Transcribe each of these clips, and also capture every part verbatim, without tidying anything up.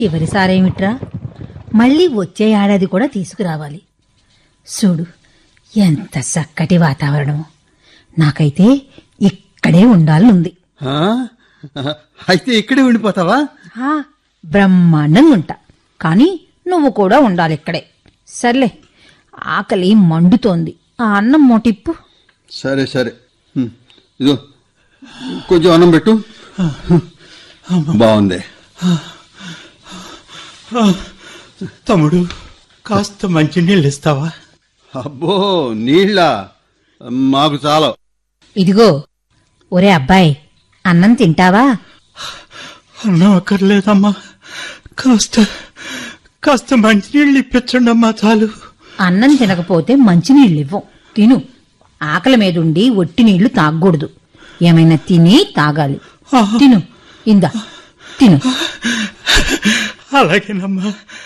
చివరిసారేమిట్రా, మళ్ళీ వచ్చే ఏడాది కూడా తీసుకురావాలి. చూడు ఎంత చక్కటి వాతావరణం. నాకైతే ఇక్కడే ఉండాలనుంది. అయితే ఇక్కడే ఉండిపోతావా? బ్రహ్మాండంగా ఉంటా, కానీ నువ్వు కూడా ఉండాలి ఇక్కడే. సర్లే, ఆకలి మండుతోంది. ఆ అన్నం మోటిప్పు. సరే సరే, ఇదో కొంచెం అన్నం పెట్టు. బాగుంది. తమ్ముడు, కాస్త మంచి నీళ్ళు ఇస్తావా? అబ్బో, నీళ్ళ మాకు చాలా. ఇదిగో ఒరే అబ్బాయి, అన్నం తింటావా? అన్నం అక్కర్లేదమ్మా, కాస్త కాస్త మంచినీళ్ళు ఇప్పించండి అమ్మా, చాలు. అన్నం తినకపోతే మంచినీళ్ళు ఇవ్వం. తిను. ఆకలి మీదుండి ఒట్టి నీళ్లు తాగకూడదు. ఏమైనా తిని తాగాలి. తిను, ఇందా తిను. అలాగేనమ్మా.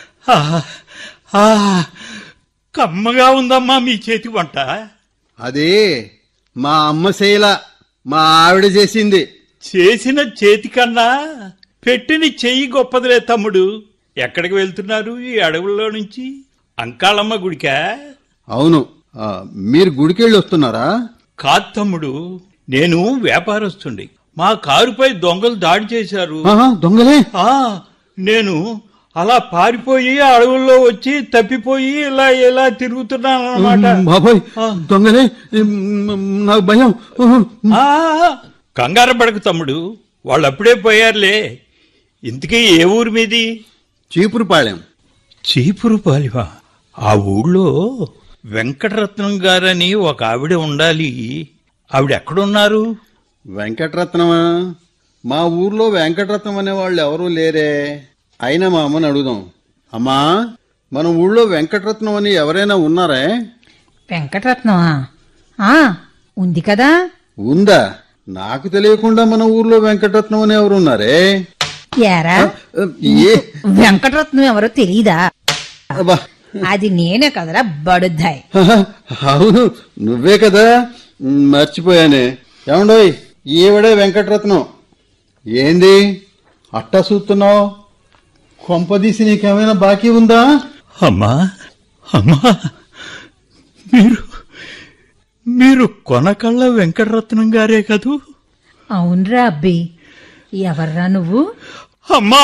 కమ్మగా ఉందమ్మా మీ చేతి వంట. అదే మా అమ్మ శైల, మా ఆవిడ చేసింది. చేసిన చేతి కన్నా పెట్టిన చెయ్యి గొప్పదిలే తమ్ముడు. ఎక్కడికి వెళ్తున్నారు ఈ అడవుల్లో నుంచి? అంకాళమ్మ గుడికా? అవును. మీరు గుడికెళ్ళి వస్తున్నారా? కాదు తమ్ముడు, నేను వ్యాపారస్తుండి. మా కారుపై దొంగలు దాడి చేశారు. దొంగలే? నేను అలా పారిపోయి అడవుల్లో వచ్చి తప్పిపోయి ఇలా ఇలా తిరుగుతున్నాను అన్నమాట. బాబాయ్, దొంగలే, నాకు భయం. కంగారు పడకు తమ్ముడు, వాళ్ళు అప్పుడే పోయారులే. ఇంతకీ ఏ ఊరి మీది? చీపురుపాళెం. చీపురుపాలెమా? ఆ ఊళ్ళో వెంకటరత్నం గారని ఒక ఆవిడ ఉండాలి. ఆవిడ ఎక్కడున్నారు? వెంకటరత్నమా? మా ఊర్లో వెంకటరత్నం అనే వాళ్ళు ఎవరూ లేరే. అయినా మా అమ్మని అడుగుదాం. అమ్మా, మన ఊళ్ళో వెంకటరత్నం అని ఎవరైనా ఉన్నారే? వెంకటరత్నమా? ఉంది కదా. ఉందా? నాకు తెలియకుండా మన ఊర్లో వెంకటరత్నం అని ఎవరున్నారే? యారా, వెంకటరత్నం ఎవరో తెలీదా? అది నేనే కదరా బడుద్దాయ్. అవును, నువ్వే కదా, మర్చిపోయానే. ఏమండోయ్, ఈవిడే వెంకటరత్నం. ఏంది అట్టా చూస్తున్నావు? కొంపదీసి నీకేమైనా బాకీ ఉందా? అమ్మా అమ్మా, మీరు మీరు కొనకళ్ళ వెంకటరత్నం గారే కదూ? అవునరా అబ్బి. ఎవర్రా నువ్వు? అమ్మా,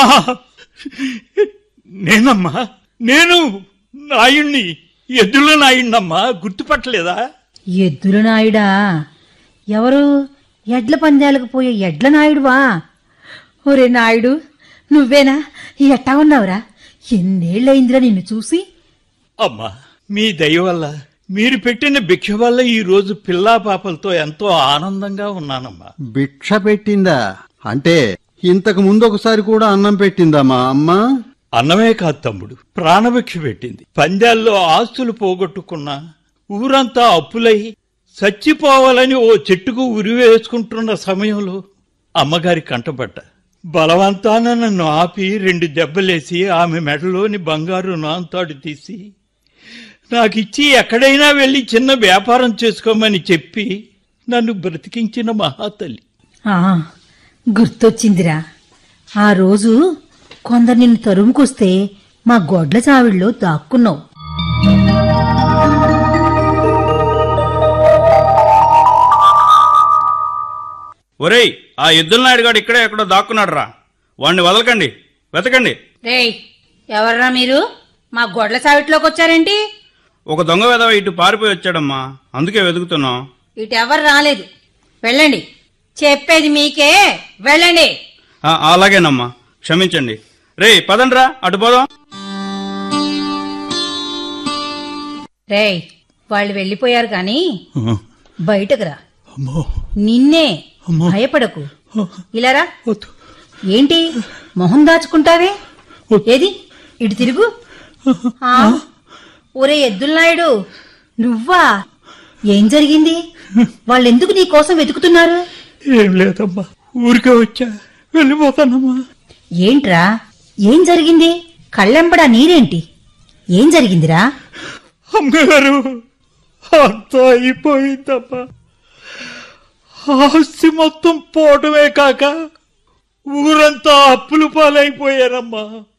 నేనమ్మా, నేను నాయుణ్ణి, ఎద్దుల నాయుణ్ణమ్మా. గుర్తుపట్టలేదా? ఎద్దుల నాయుడా? ఎవరు? ఎడ్ల పందాలకు పోయే ఎడ్ల నాయుడువా? ఒరే నాయుడు, నువ్వేనా? ఎట్టా ఉన్నావురా? ఎన్నేళ్లయిందిరా నిన్ను చూసి. అమ్మా, మీ దయ వల్ల, మీరు పెట్టిన భిక్ష వల్ల ఈ రోజు పిల్లా పాపలతో ఎంతో ఆనందంగా ఉన్నానమ్మా. భిక్ష పెట్టిందా? అంటే ఇంతకు ముందు ఒకసారి కూడా అన్నం పెట్టిందా మా అమ్మ? అన్నమే కాదు తమ్ముడు, ప్రాణభిక్ష పెట్టింది. పందాల్లో ఆస్తులు పోగొట్టుకున్నా, ఊరంతా అప్పులై చచ్చిపోవాలని ఓ చెట్టుకు ఉరివేసుకుంటున్న సమయంలో అమ్మగారి కంటపడ్డ. బలవంతాన నన్ను ఆపి రెండు దెబ్బలేసి ఆమె మెడలోని బంగారు నాంతాడు తీసి నాకిచ్చి ఎక్కడైనా వెళ్లి చిన్న వ్యాపారం చేసుకోమని చెప్పి నన్ను బ్రతికించిన మహాతల్లి. గుర్తొచ్చిందిరా. ఆ రోజు కొందరు నిన్ను తరుముకొస్తే మా గొడ్ల చావిడిలో దాక్కున్నావు. ఒరేయ్, ఆ ఎద్దుల నాయుడు గారు ఇక్కడే ఎక్కడో దాక్కున్నాడు రా. వాడిని వదలకండి, వెతకండి. రేయ్, ఎవర్రా మీరు? మా గొడ్ల చావిట్లోకి వచ్చారేంటి? ఒక దొంగ వెధవ ఇటు పారిపోయి వచ్చాడమ్మా, అందుకే వెతుకుతున్నాం. ఇటు ఎవరు రాలేదు, వెళ్ళండి. చెప్పేది మీకే, వెళ్ళండి. అలాగేనమ్మా, క్షమించండి. రేయ్, పదండ్రా, అటు పోదాం. రేయ్, వాళ్ళు వెళ్ళిపోయారు కాని బయటకు రా. నిన్నే, భయపడకు. ఇలారా. ఏంటి మొహం దాచుకుంటావే? ఏది ఇటు తిరుగు. ఒరే ఎద్దులనాయుడు, నువ్వా? ఏం జరిగింది? వాళ్ళెందుకు నీ కోసం వెతుకుతున్నారు? ఏం లేదమ్మా, ఊరికే వచ్చా, వెళ్ళిపోతానమ్మా. ఏంట్రా, ఏం జరిగింది? కళ్ళెంబడా నీరేంటి? ఏం జరిగిందిరా? అమ్మగారు, అంతా అయిపోయిందమ్మా. ఆస్తి మొత్తం పోవటమే కాక ఊరంతా అప్పులు పాలైపోయారమ్మా.